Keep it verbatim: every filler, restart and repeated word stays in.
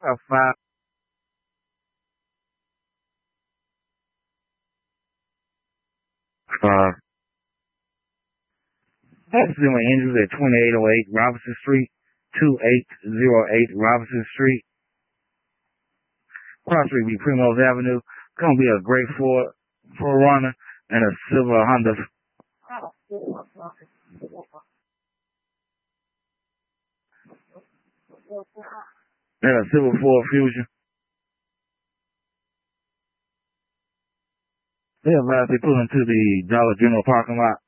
About five. Uh, accident with injuries at twenty-eight oh eight Robinson Street, two eight oh eight Robinson Street. Cross Street be Primrose Avenue. Gonna be a gray Ford four runner and a silver Honda. And a silver Ford Fusion. They advise they pull into the Dollar General parking lot.